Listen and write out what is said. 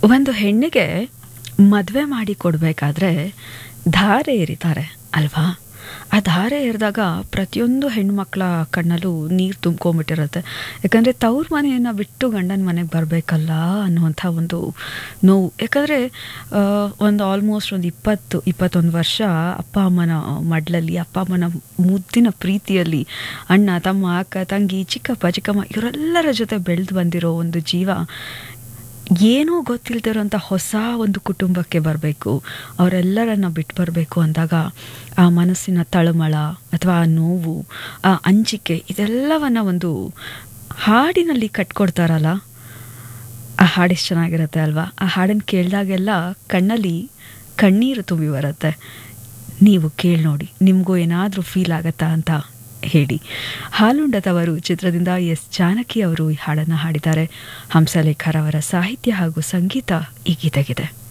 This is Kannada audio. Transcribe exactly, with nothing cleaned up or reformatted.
ಒಂದು ಹೆಣ್ಣಿಗೆ ಮದುವೆ ಮಾಡಿ ಕೊಡಬೇಕಾದ್ರೆ ಧಾರೆ ಎರಿತಾರೆ ಅಲ್ವಾ? ಆ ಧಾರೆ ಎರೆದಾಗ ಪ್ರತಿಯೊಂದು ಹೆಣ್ಮಕ್ಳ ಕಣ್ಣಲ್ಲೂ ನೀರು ತುಂಬ್ಕೊಂಬಿಟ್ಟಿರುತ್ತೆ. ಯಾಕಂದರೆ ತವ್ರ ಮನೆಯನ್ನು ಬಿಟ್ಟು ಗಂಡನ ಮನೆಗೆ ಬರಬೇಕಲ್ಲ ಅನ್ನುವಂಥ ಒಂದು ನೋವು. ಯಾಕಂದರೆ ಒಂದು ಆಲ್ಮೋಸ್ಟ್ ಒಂದು ಇಪ್ಪತ್ತು ಇಪ್ಪತ್ತೊಂದು ವರ್ಷ ಅಪ್ಪ ಅಮ್ಮನ ಮಡ್ಲಲ್ಲಿ, ಅಪ್ಪ ಅಮ್ಮನ ಮುದ್ದಿನ ಪ್ರೀತಿಯಲ್ಲಿ, ಅಣ್ಣ ತಮ್ಮ ಅಕ್ಕ ತಂಗಿ ಚಿಕ್ಕಪ್ಪ ಚಿಕ್ಕಮ್ಮ ಇವರೆಲ್ಲರ ಜೊತೆ ಬೆಳೆದು ಬಂದಿರೋ ಒಂದು ಜೀವ ಏನೂ ಗೊತ್ತಿಲ್ದಿರೋಂಥ ಹೊಸ ಒಂದು ಕುಟುಂಬಕ್ಕೆ ಬರಬೇಕು, ಅವರೆಲ್ಲರನ್ನ ಬಿಟ್ಟು ಬರಬೇಕು ಅಂದಾಗ ಆ ಮನಸ್ಸಿನ ತಳಮಳ ಅಥವಾ ಆ ನೋವು, ಆ ಅಂಜಿಕೆ ಇದೆಲ್ಲವನ್ನ ಒಂದು ಹಾಡಿನಲ್ಲಿ ಕಟ್ಕೊಡ್ತಾರಲ್ಲ, ಆ ಹಾಡಿಷ್ಟು ಚೆನ್ನಾಗಿರುತ್ತೆ ಅಲ್ವಾ? ಆ ಹಾಡನ್ನು ಕೇಳಿದಾಗೆಲ್ಲ ಕಣ್ಣಲ್ಲಿ ಕಣ್ಣೀರು ತುಂಬಿ ಬರುತ್ತೆ. ನೀವು ಕೇಳಿ ನೋಡಿ, ನಿಮಗೂ ಏನಾದರೂ ಫೀಲ್ ಆಗತ್ತಾ ಅಂತ ಹೇಳಿ. ಹಾಲುಂಡದವರು ಚಿತ್ರದಿಂದ ಎಸ್ ಜಾನಕಿ ಅವರು ಈ ಹಾಡನ್ನು ಹಾಡಿದ್ದಾರೆ. ಹಂಸಲೇಖರವರ ಸಾಹಿತ್ಯ ಹಾಗೂ ಸಂಗೀತ ಈ ಗೀತೆಗಿದೆ.